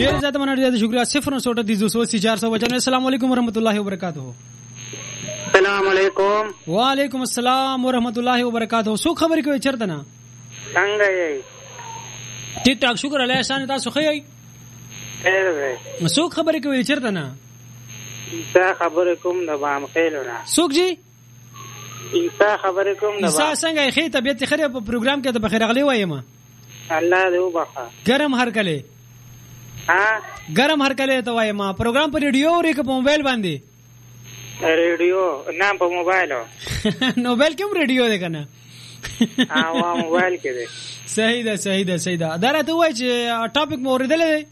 ډیر زیات مننه د شکریا 0.29495. السلام علیکم ورحمۃ اللہ وبرکاتہ. السلام علیکم. وعلیکم السلام ورحمۃ اللہ وبرکاتہ. سو خبر کوي چرته نه څنګه یې؟ ټیک ټاک شکر الله احسان تاسو خی خیر. سو خبر کوي چرته نه دا خبر کوم د بام خیلونه. سوک جی ایسا خبر کوم د ایسا څنګه خې طبيعت خره په پروګرام کې د بخیر غلی وایم. الله دې وبخا. ګرم هر کله ګرم هر کله ته وایم. پروګرام په ریډیو او په موبایل باندې. ریډیو نه په موبایل. موبایل کوم ریډیو ده کنه؟ وا موبایل کې ده. صحیح ده. دا راته وای چې ټاپک مو اوریدل دی.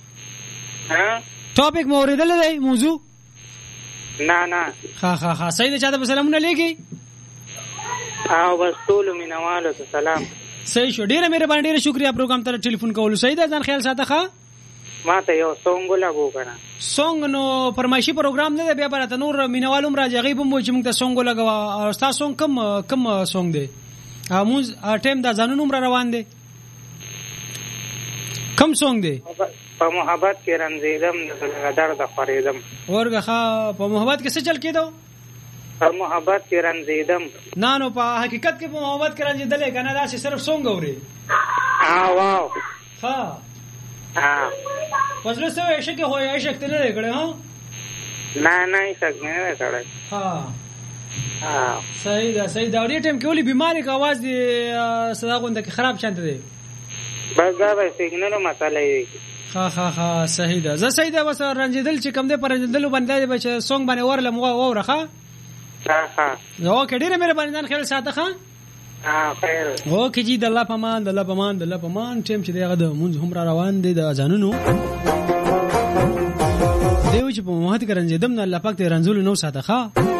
ټاپک مو اوریدل دی موضوع؟ نه. ها صحیح ده. چاته سلامونه لګي او بس ټول مینوالو ته سلام. صحیح شو. ډیره مهرباني ډیره شکریا پروګرام ته ټلیفون کول. صحیح ده. ځان خیال ساته ښه. ما ته یو سونګ لګو کنه. سونګ نو فرمایشي پروګرام نه دی. بیا برته نور مینوالوم راځي غیب مو چې موږ ته سونګ لګوا. او تاسو سونګ کم سونګ دی؟ موږ ټیم دا ځانونو مر روان دي. کم سونګ دی؟ په محبت کې رنځیدم د درد خریدم. ورغه په محبت کې څه چل کېدو؟ په محبت کې رنځیدم. نه نو په حقیقت کې په محبت کې رنځیدل کنه. دا صرف سونګ اوري. واو. ها وزله سو عشق هو عشق ته نه کړه. ها نه عشق نه کړه. ها صحیح ده. ډیر ټیم کې ولې بیماری کا आवाज دی صدا غونډه کې خراب شانت دی. بس دا به سیګنل مسله وي. ها صحیح ده. صحیح ده. بس رنجیدل چې کم ده پر رنجیدل باندې به چې سونګ باندې ورله مو ورخه. ها نو کډیره مې باندې ځان خیال ساته. ها خیر. اوکې جی. د الله پامان ټیم چې دغه د مونږ هم را روان دي د ځانونو دیو چې په محبت کې رنجیدم نه الله پاک ته رنځول نو ساته. ها